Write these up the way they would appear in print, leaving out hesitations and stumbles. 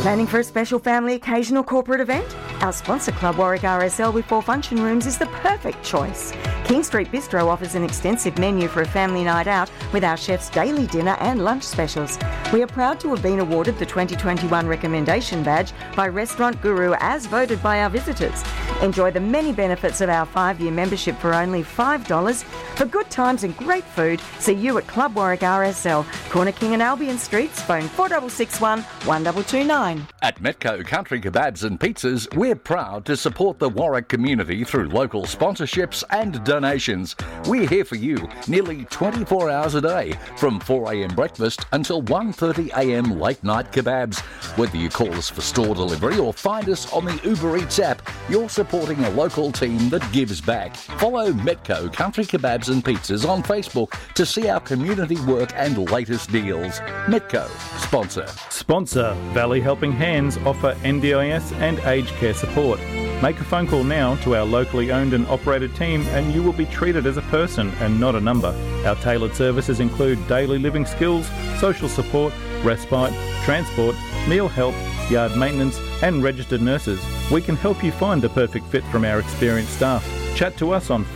Planning for a special family occasion or corporate event? Our sponsor Club Warwick RSL with 4 function rooms is the perfect choice. King Street Bistro offers an extensive menu for a family night out with our chef's daily dinner and lunch specials. We are proud to have been awarded the 2021 Recommendation Badge by Restaurant Guru as voted by our visitors. Enjoy the many benefits of our 5-year membership for only $5. For good times and great food, see you at Club Warwick RSL, Corner King and Albion Streets, phone 4661 1229. At Metco Country Kebabs and Pizzas, we're proud to support the Warwick community through local sponsorships and donations. We're here for you nearly 24 hours a day, from 4am breakfast until 1:30am late night kebabs. Whether you call us for store delivery or find us on the Uber Eats app, you're supporting a local team that gives back. Follow Metco Country Kebabs and Pizzas on Facebook to see our community work and latest deals. Metco, sponsor. Sponsor Valley Helping Hands offer NDIS and aged care support. Make a phone call now to our locally owned and operated team and you will be treated as a person and not a number. Our tailored services include daily living skills, social support, respite, transport, meal help, yard maintenance and registered nurses. We can help you find the perfect fit from our experienced staff. Chat to us on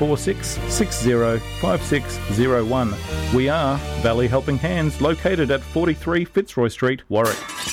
46605601. We are Valley Helping Hands, located at 43 Fitzroy Street, Warwick.